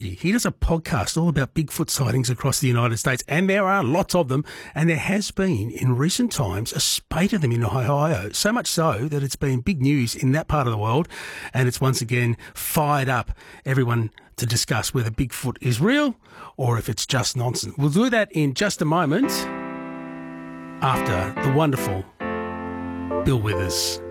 Kennedy. He does a podcast all about Bigfoot sightings across the United States, and there are lots of them, and there has been, in recent times, a spate of them in Ohio, so much so that it's been big news in that part of the world, and it's once again fired up everyone to discuss whether Bigfoot is real or if it's just nonsense. We'll do that in just a moment after the wonderful Bill Withers.